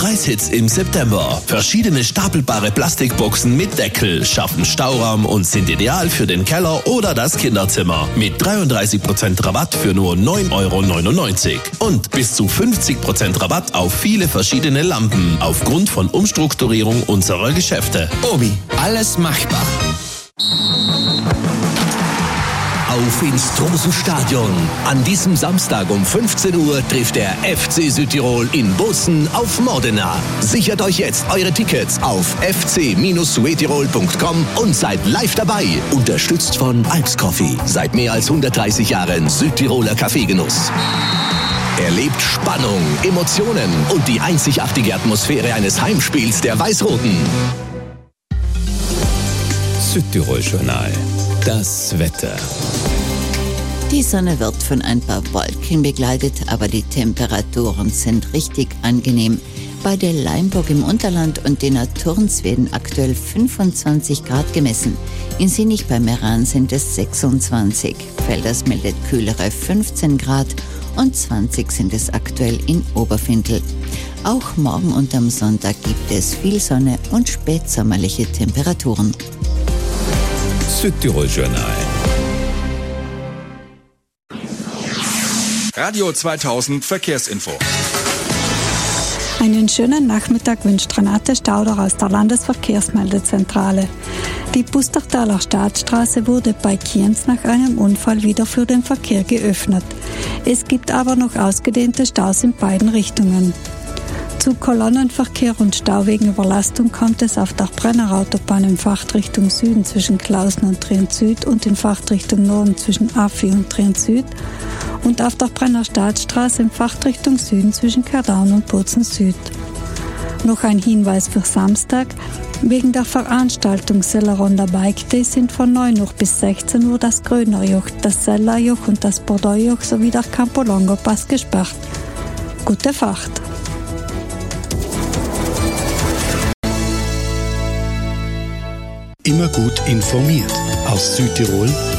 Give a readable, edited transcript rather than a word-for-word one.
Preishits im September. Verschiedene stapelbare Plastikboxen mit Deckel schaffen Stauraum und sind ideal für den Keller oder das Kinderzimmer. Mit 33% Rabatt für nur 9,99 €. Und bis zu 50% Rabatt auf viele verschiedene Lampen aufgrund von Umstrukturierung unserer Geschäfte. Obi, alles machbar. Auf ins Trosenstadion. An diesem Samstag um 15 Uhr trifft der FC Südtirol in Bozen auf Modena. Sichert euch jetzt eure Tickets auf fc-suetirol.com und seid live dabei. Unterstützt von Alps Coffee. Seit mehr als 130 Jahren Südtiroler Kaffeegenuss. Erlebt Spannung, Emotionen und die einzigartige Atmosphäre eines Heimspiels der Weiß-Roten. Südtirol-Journal. Das Wetter. Die Sonne wird von ein paar Wolken begleitet, aber die Temperaturen sind richtig angenehm. Bei der Leimburg im Unterland und den Turns werden aktuell 25 Grad gemessen. In Sinich bei Meran sind es 26. Felders meldet kühlere 15 Grad und 20 sind es aktuell in Oberfindl. Auch morgen und am Sonntag gibt es viel Sonne und spätsommerliche Temperaturen. Südtirol-Journal. Radio 2000 Verkehrsinfo. Einen schönen Nachmittag wünscht Renate Stauder aus der Landesverkehrsmeldezentrale. Die Pustertaler Staatsstraße wurde bei Kienz nach einem Unfall wieder für den Verkehr geöffnet. Es gibt aber noch ausgedehnte Staus in beiden Richtungen. Zu Kolonnenverkehr und Stauwegenüberlastung kommt es auf der Brennerautobahn in Fachrichtung Süden zwischen Klausen und Trient Süd und in Fachrichtung Norden zwischen Affi und Trient Süd und auf der Brenner Staatsstraße in Fachrichtung Süden zwischen Kardaun und Bozen Süd. Noch ein Hinweis für Samstag. Wegen der Veranstaltung Selleronda Bike Day sind von 9 Uhr bis 16 Uhr das Grönerjoch, das Sellerjoch und das Bordeauxjoch sowie der Campolongo-Pass gesperrt. Gute Fahrt! Immer gut informiert aus Südtirol